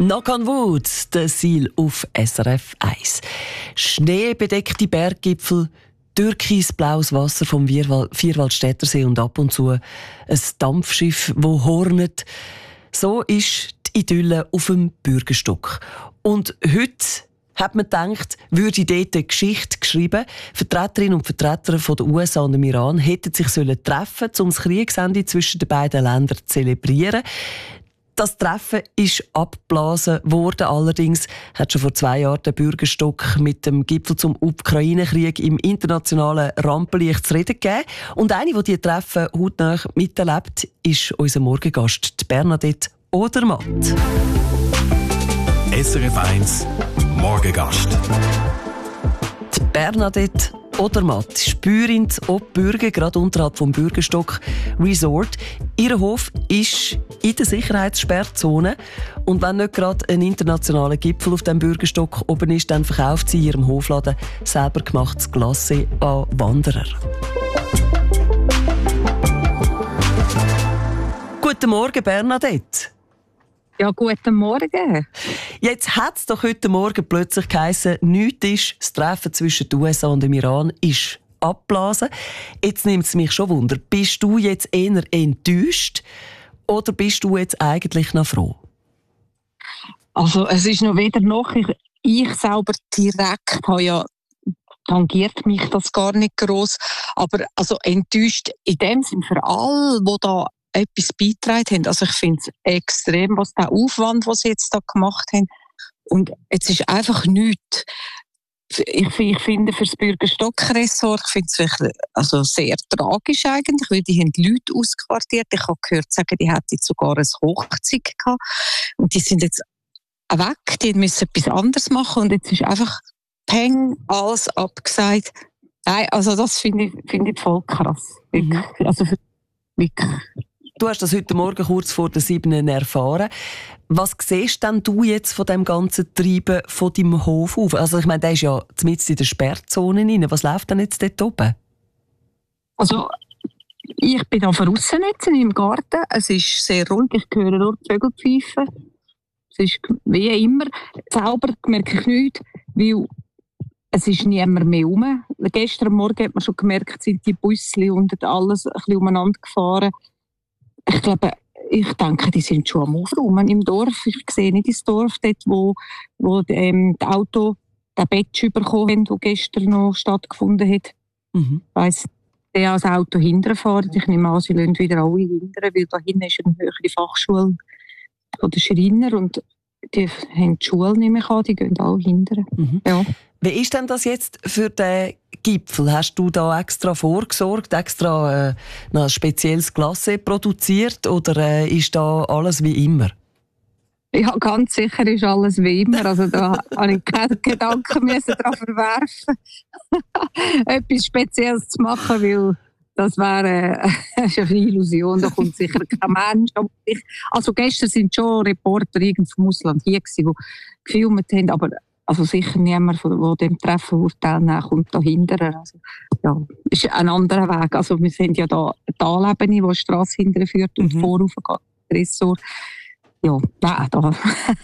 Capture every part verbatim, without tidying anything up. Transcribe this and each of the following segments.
Knock on Wood, der Ziel auf S R F eins. Schneebedeckte Berggipfel, türkisblaues Wasser vom Vierwaldstättersee und ab und zu ein Dampfschiff, das hornet. So ist die Idylle auf dem Bürgerstock. Und heute hat man gedacht, würde dort eine Geschichte geschrieben. Vertreterinnen und Vertreter von den U S A und dem Iran hätten sich treffen sollen, um das Kriegsende zwischen den beiden Ländern zu zelebrieren. Das Treffen ist abgeblasen worden. Allerdings hat schon vor zwei Jahren der Bürgerstock mit dem Gipfel zum Ukraine-Krieg im internationalen Rampenlicht zu reden gegeben. Und eine, die diese Treffen hautnah miterlebt, ist unser Morgengast, die Bernadette Odermatt. S R F eins Morgengast. Die Bernadette Odermatt, Spürin ob Bürger, gerade unterhalb vom Bürgerstock Resort. Ihr Hof ist in der Sicherheitssperrzone. Und wenn nicht gerade ein internationaler Gipfel auf dem Bürgerstock oben ist, dann verkauft sie in ihrem Hofladen selber gemachtes Glacé an Wanderer. Guten Morgen, Bernadette. Ja, guten Morgen. Jetzt hat es doch heute Morgen plötzlich geheißen, nichts ist, das Treffen zwischen den U S A und dem Iran ist abblasen. Jetzt nimmt es mich schon Wunder. Bist du jetzt eher enttäuscht oder bist du jetzt eigentlich noch froh? Also es ist noch weder noch. Ich, ich selber direkt habe ja tangiert mich das gar nicht gross. Aber also enttäuscht in dem Sinn für alle, die da etwas beigetragen haben. Also ich finde es extrem, was der Aufwand, was sie jetzt da gemacht haben. Und jetzt ist einfach nichts. Ich, ich finde für das Bürgerstock-Ressort, ich finde es wirklich, also sehr tragisch eigentlich, weil die haben Leute ausquartiert. Ich habe gehört sagen, die hätten sogar eine Hochzeit gehabt. Und die sind jetzt weg, die müssen etwas anderes machen und jetzt ist einfach Peng, alles abgesagt. Nein, also das finde ich, finde ich voll krass. Mhm. Also für, wirklich. Du hast das heute Morgen kurz vor der sieben erfahren. Was siehst denn du jetzt von dem ganzen Treiben von deinem Hof auf? Also ich meine, der ist ja mitten in der Sperrzone rein. Was läuft denn jetzt dort oben? Also ich bin da draussen jetzt im Garten. Es ist sehr ruhig. Ich höre nur die Vögel pfeifen. Es ist wie immer. Selber merke ich nichts, weil es ist niemand mehr rum. Gestern Morgen hat man schon gemerkt, sind die Busse und alles ein bisschen umeinander gefahren. Ich glaube, ich denke, die sind schon am Aufräumen im Dorf. Ich sehe nicht ins Dorf, dort, wo, wo ähm, das Auto den Batch bekommen haben, der gestern noch stattgefunden hat. Mhm. Ich weiss, der das Auto hinterher fährt. Ich nehme an, sie lassen wieder alle hinterher, weil da hinten ist eine höhere Fachschule von den Schreiner und die haben die Schule nicht mehr gehabt, die gehen alle hinterher. Mhm. Ja. Wie ist denn das jetzt für den Gipfel? Hast du da extra vorgesorgt, extra äh, ein spezielles Glacé produziert oder äh, ist da alles wie immer? Ja, ganz sicher ist alles wie immer. Also da habe ich keine Gedanken müssen daran verwerfen, etwas Spezielles zu machen, weil das wäre äh, eine Illusion. Da kommt sicher kein Mensch. Also gestern sind schon Reporter irgendwo vom Ausland hier gewesen, die gefilmt haben, aber also sicher niemand, der dem Treffen teilnehmen kommt, dahinter. Also, ja, ist ein anderer Weg. Also, wir sind ja da eine Talebene, die die Strasse hinterher führt und mhm. vorauf geht, Ressort. Ja, nein, da.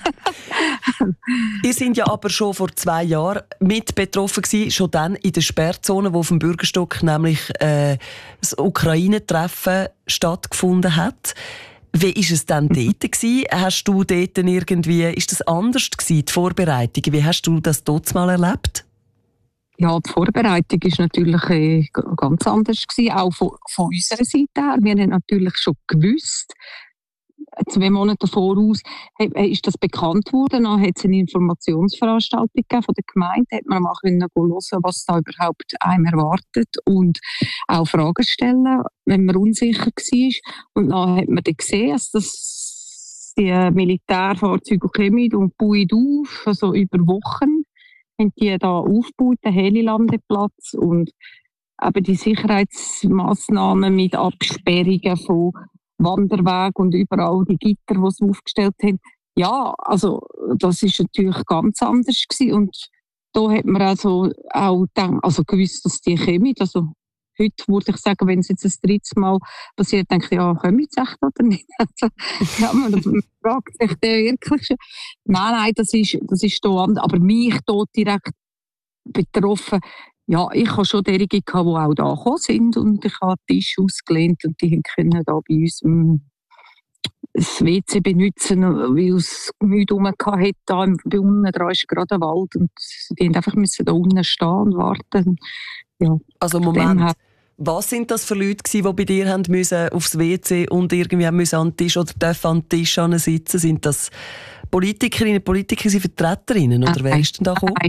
Ihr seid ja aber schon vor zwei Jahren mit betroffen gewesen, schon dann in der Sperrzone, wo auf dem Bürgerstock nämlich äh, das Ukraine-Treffen stattgefunden hat. Wie war es dann dort gewesen? Hast du dort irgendwie, ist das anders gewesen, die Vorbereitung? Wie hast du das dort mal erlebt? Ja, die Vorbereitung war natürlich äh, ganz anders gewesen, auch von, von unserer Seite her. Wir haben natürlich schon gewusst, zwei Monate voraus ist das bekannt geworden. Dann hat es eine Informationsveranstaltung gegeben von der Gemeinde. Da hat man mal hören, was da überhaupt einem erwartet und auch Fragen stellen, wenn man unsicher war. Und dann hat man dann gesehen, dass das die Militärfahrzeuge kommen und bauen auf, also über Wochen haben die da aufgebaut, den Helilandeplatz und eben die Sicherheitsmaßnahmen mit Absperrungen von Wanderweg und überall die Gitter, die sie aufgestellt haben. Ja, also das ist natürlich ganz anders gewesen. Und da hat man also auch gedacht, also gewusst, dass die kommen. Also heute würde ich sagen, wenn es jetzt das dritte Mal passiert, denke ich, ja, können wir jetzt echt oder nicht? Also, ja, man fragt sich der wirklich. Nein, nein, das ist, das ist da anders. Aber mich dort direkt betroffen, ja, ich habe schon derige gehabt, die auch da gekommen sind und ich habe den Tisch ausgelehnt und die können da bei uns ähm, das W C benutzen, weil es Gemüse rum hatte. Da bei unten dran ist gerade ein Wald und die mussten einfach müssen da unten stehen und warten. Ja, also Moment, was sind das für Leute gewesen, die bei dir haben müssen aufs W C und irgendwie haben müssen an den Tisch oder dürfen an den Tisch sitzen? Sind das Politikerinnen, Politiker, Vertreterinnen oder wer ist denn da gekommen?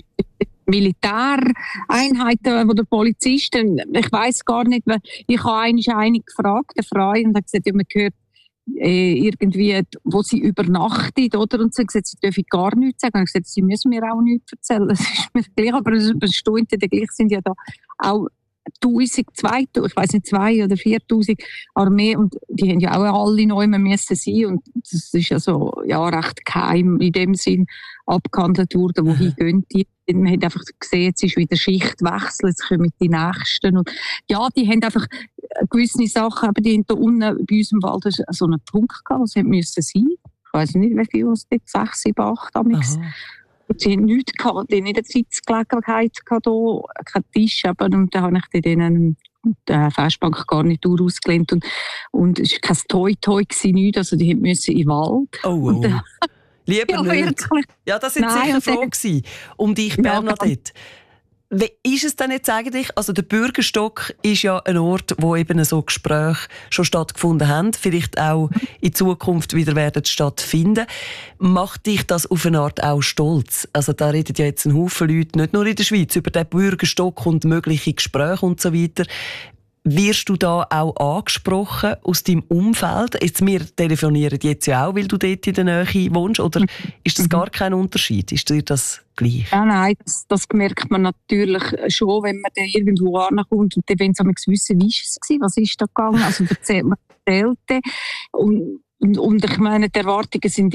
Militäreinheiten oder Polizisten, ich weiss gar nicht, weil ich habe eigentlich eine gefragt, eine Frau, und hat gesagt, ja, man hört äh, irgendwie, wo sie übernachtet, oder? Und sie hat gesagt, sie dürfen gar nichts sagen. Und ich habe gesagt, sie müssen mir auch nichts erzählen. Das ist mir gleich, aber es stimmt ja gleich, sind ja da auch tausend, zweitausend, ich weiss nicht, zwei oder viertausend Armee und die haben ja auch alle neu müssen sein und das ist ja so, ja, recht geheim in dem Sinn abgehandelt worden, wohin gehen die. Man hat einfach gesehen, es ist wieder Schichtwechsel, jetzt kommen die Nächsten und ja, die haben einfach gewisse Sachen, aber die haben da unten bei uns im Wald so einen Punkt gehabt, was hätte müssen sein. Ich weiss nicht, wie viel es dort, sechs, sieben, acht damals. Und sie haben nichts gehabt, die haben nicht eine Sitzgelegenheit gehabt, hier, keinen Tisch. Und dann habe ich denen die Festbank gar nicht ausgelehnt. Und, und es war kein Toi-Toi, nichts. Also die mussten in den Wald. Oh, oh. Und, äh, lieber ja, nicht. Wirklich. Ja, das war sicher froh gewesen, um dich, Bernadette. Wie ist es denn jetzt eigentlich? Also der Bürgerstock ist ja ein Ort, wo eben so Gespräche schon stattgefunden haben, vielleicht auch in Zukunft wieder werden stattfinden. Macht dich das auf eine Art auch stolz? Also da reden ja jetzt ein Haufen Leute, nicht nur in der Schweiz, über den Bürgerstock und mögliche Gespräche und so weiter. Wirst du da auch angesprochen aus deinem Umfeld? Jetzt, wir telefonieren jetzt ja auch, weil du dort in der Nähe wohnst, oder ist das gar kein Unterschied? Ist dir das gleich? Ja, nein, das, das merkt man natürlich schon, wenn man dann irgendwo ankommt und dann wollen sie wissen, wie ist es, was ist da gegangen? Also erzählt man erzählte und, und, und ich meine, die Erwartungen sind